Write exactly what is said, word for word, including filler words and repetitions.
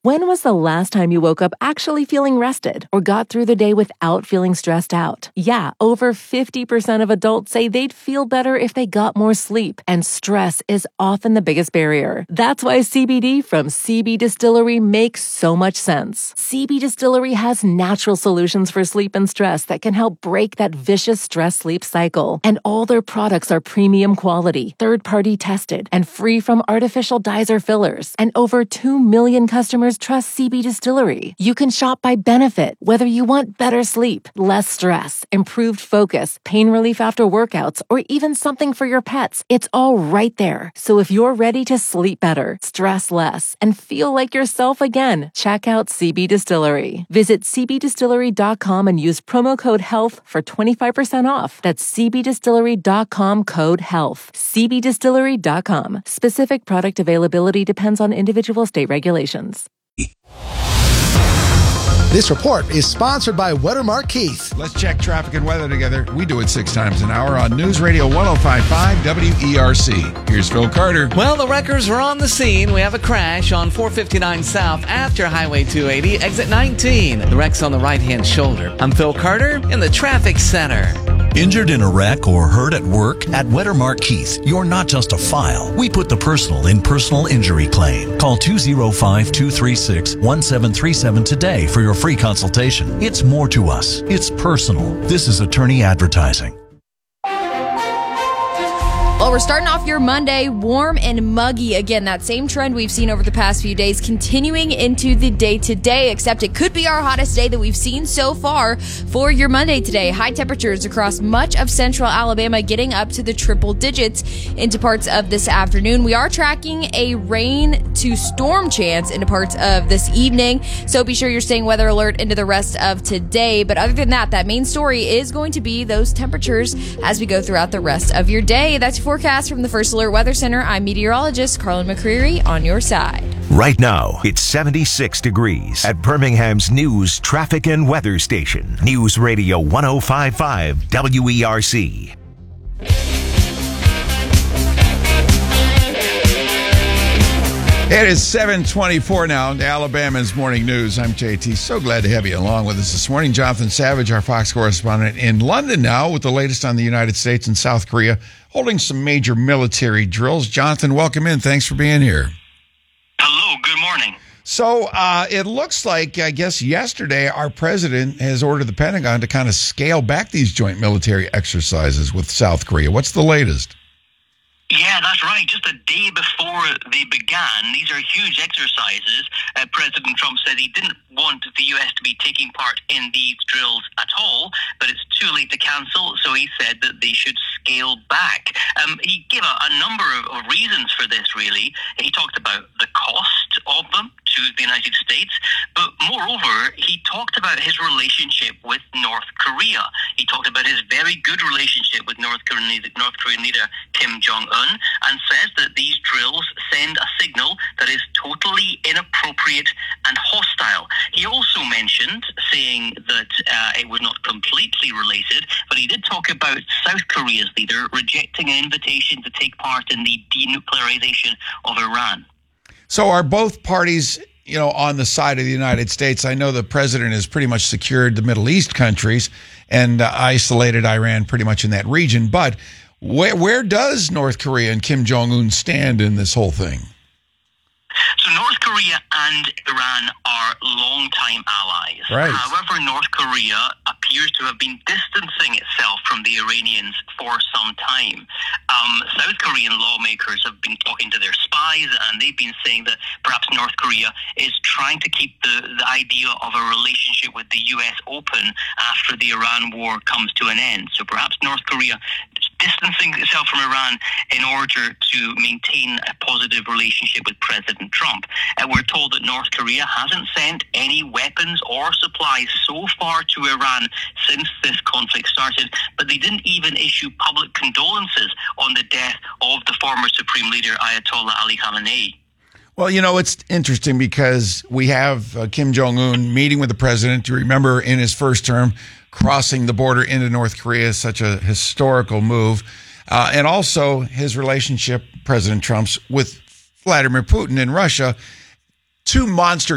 When was the last time you woke up actually feeling rested or got through the day without feeling stressed out? Yeah, over fifty percent of adults say they'd feel better if they got more sleep, and stress is often the biggest barrier. That's why C B D from C B Distillery makes so much sense. C B Distillery has natural solutions for sleep and stress that can help break that vicious stress-sleep cycle. And all their products are premium quality, third-party tested, and free from artificial dyes or fillers. And over two million customers trust C B Distillery. You can shop by benefit, whether you want better sleep, less stress, improved focus, pain relief after workouts, or even something for your pets. It's all right there. So if you're ready to sleep better, stress less, and feel like yourself again, check out C B Distillery. Visit c b distillery dot com and use promo code HEALTH for twenty-five percent off. That's c b distillery dot com code HEALTH. c b distillery dot com. Specific product availability depends on individual state regulations. This report is sponsored by Wettermark Keith. Let's check traffic and weather together. We do it six times an hour on News Radio one oh five point five W E R C. Here's Phil Carter. Well, the wreckers are on the scene. We have a crash on four fifty-nine South after Highway two eighty, exit nineteen. The wreck's on the right-hand shoulder. I'm Phil Carter in the traffic center. Injured in a wreck or hurt at work? At Wettermark Keith, you're not just a file. We put the personal in personal injury claim. Call two oh five, two three six, one seven three seven today for your free consultation. It's more to us. It's personal. This is attorney advertising. Well, we're starting off your Monday warm and muggy. Again, that same trend we've seen over the past few days continuing into the day today, except it could be our hottest day that we've seen so far for your Monday today. High temperatures across much of central Alabama getting up to the triple digits into parts of this afternoon. We are tracking a rain to storm chance into parts of this evening, so be sure you're staying weather alert into the rest of today. But other than that, that main story is going to be those temperatures as we go throughout the rest of your day. That's your forecast from the First Alert Weather Center. I'm meteorologist Carlin McCreary on your side. Right now, it's seventy-six degrees at Birmingham's News, Traffic, and Weather Station. News Radio one oh five point five W E R C. It is seven twenty-four now, Alabama's Morning News. I'm J T. So glad to have you along with us this morning. Jonathan Savage, our Fox correspondent in London now with the latest on the United States and South Korea holding some major military drills. Jonathan, welcome in. Thanks for being here. Hello, good morning. So uh, it looks like, I guess, yesterday our president has ordered the Pentagon to kind of scale back these joint military exercises with South Korea. What's the latest? Yeah, that's right. Just a day before they began, these are huge exercises. Uh, President Trump said he didn't want the U S to be taking part in these drills at all, but it's too late to cancel, so he said that they should scale back. Um, he gave a, a number of, of reasons for this, really. He talked about the cost of them to the United States, but moreover, he talked about his relationship with North Korea. He talked about his very good relationship with North Korean, North Korean leader Kim Jong-un, and says that these drills send a signal that is totally inappropriate and hostile. He also mentioned, saying that uh, it was not completely related, but he did talk about South Korea's leader rejecting an invitation to take part in the denuclearization of Iran. So are both parties, you know, on the side of the United States? I know the president has pretty much secured the Middle East countries and uh, isolated Iran pretty much in that region, but Where where does North Korea and Kim Jong-un stand in this whole thing? So North Korea and Iran are longtime allies. Right. However, North Korea appears to have been distancing itself from the Iranians for some time. Um, South Korean lawmakers have been talking to their spies, and they've been saying that perhaps North Korea is trying to keep the, the idea of a relationship with the U S open after the Iran war comes to an end. So perhaps North Korea distancing itself from Iran in order to maintain a positive relationship with President Trump. Uh, we're told that North Korea hasn't sent any weapons or supplies so far to Iran since this conflict started, but they didn't even issue public condolences on the death of the former Supreme Leader Ayatollah Ali Khamenei. Well, you know, it's interesting because we have uh, Kim Jong-un meeting with the president. You remember in his first term, crossing the border into North Korea is such a historical move. Uh, and also his relationship, President Trump's, with Vladimir Putin in Russia. Two monster